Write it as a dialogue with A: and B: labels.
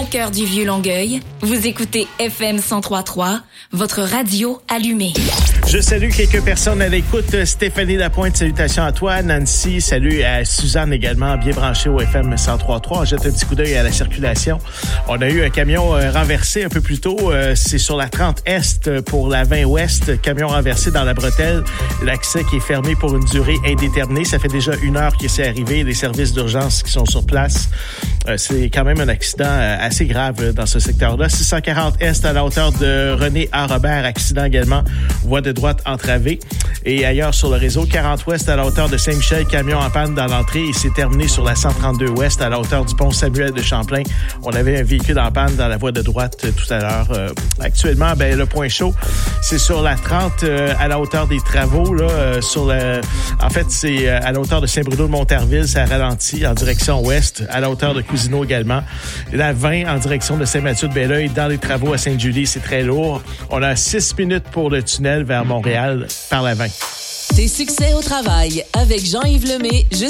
A: Au cœur du Vieux-Longueuil, vous écoutez FM 103.3, votre radio allumée.
B: Je salue quelques personnes à l'écoute. Stéphanie Lapointe, salutations à toi. Nancy, salut à Suzanne également, bien branchée au FM 103.3. On jette un petit coup d'œil à la circulation. On a eu un camion renversé un peu plus tôt. C'est sur la 30 Est pour la 20 Ouest. Camion renversé dans la bretelle. L'accès qui est fermé pour une durée indéterminée. Ça fait déjà 1 heure que c'est arrivé. Les services d'urgence qui sont sur place. C'est quand même un accident assez grave dans ce secteur-là. 640 Est à la hauteur de René A. Robert. Accident également. Voie de droite entravée. Et ailleurs sur le réseau, 40 Ouest à la hauteur de Saint-Michel, camion en panne dans l'entrée. Et c'est terminé sur la 132 Ouest à la hauteur du pont Samuel de Champlain. On avait un véhicule en panne dans la voie de droite tout à l'heure. Actuellement, le point chaud, c'est sur la 30 à la hauteur des travaux. Là, en fait, c'est à la hauteur de Saint-Bruno de Montarville. Ça ralentit en direction ouest, à la hauteur de Cousineau également. La 20 en direction de Saint-Mathieu-de-Belleuil. Dans les travaux à Sainte-Julie, c'est très lourd. On a 6 minutes pour le tunnel vers Montréal par la 20.
C: Tes succès au travail avec Jean-Yves Lemay jusqu'à